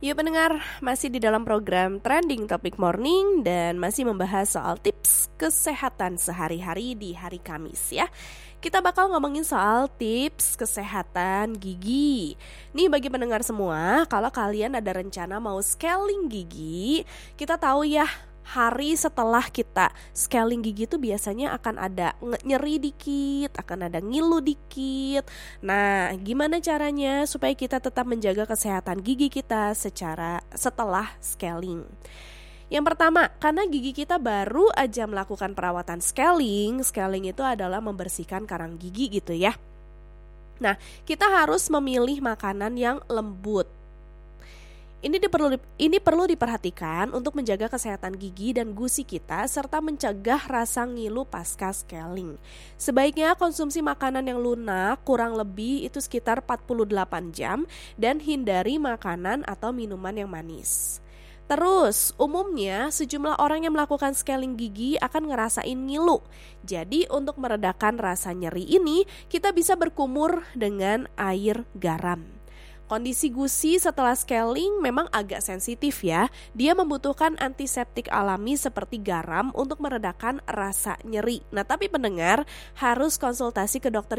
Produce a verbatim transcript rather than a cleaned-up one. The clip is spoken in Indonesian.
Yuk pendengar, masih di dalam program Trending Topic Morning dan masih membahas soal tips kesehatan sehari-hari di hari Kamis ya. Kita bakal ngomongin soal tips kesehatan gigi. Nih bagi pendengar semua, kalau kalian ada rencana mau scaling gigi, kita tahu ya, hari setelah kita scaling gigi itu biasanya akan ada nyeri dikit, akan ada ngilu dikit. Nah, gimana caranya supaya kita tetap menjaga kesehatan gigi kita secara setelah scaling? Yang pertama, karena gigi kita baru aja melakukan perawatan scaling, scaling itu adalah membersihkan karang gigi gitu ya. Nah, kita harus memilih makanan yang lembut. Ini diperlu ini perlu diperhatikan untuk menjaga kesehatan gigi dan gusi kita serta mencegah rasa ngilu pasca scaling. Sebaiknya konsumsi makanan yang lunak kurang lebih itu sekitar empat puluh delapan jam dan hindari makanan atau minuman yang manis. Terus, umumnya sejumlah orang yang melakukan scaling gigi akan ngerasain ngilu. Jadi, untuk meredakan rasa nyeri ini, kita bisa berkumur dengan air garam. Kondisi gusi setelah scaling memang agak sensitif ya. Dia membutuhkan antiseptik alami seperti garam untuk meredakan rasa nyeri. Nah, tapi pendengar harus konsultasi ke dokter